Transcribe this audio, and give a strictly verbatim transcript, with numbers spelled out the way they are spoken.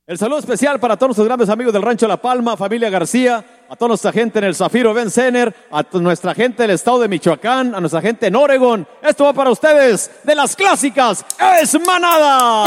El saludo especial para todos nuestros grandes amigos del Rancho La Palma, familia García, a toda nuestra gente en el Zafiro Event Center, a nuestra gente del estado de Michoacán, a nuestra gente en Oregon. Esto va para ustedes de las clásicas, es Manada.